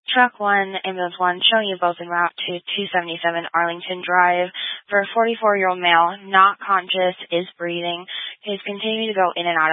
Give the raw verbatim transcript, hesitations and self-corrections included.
Truck one, ambulance one, showing you both en route to two seventy-seven Arlington Drive for a forty-four-year-old male, not conscious, is breathing. He's continuing to go in and out of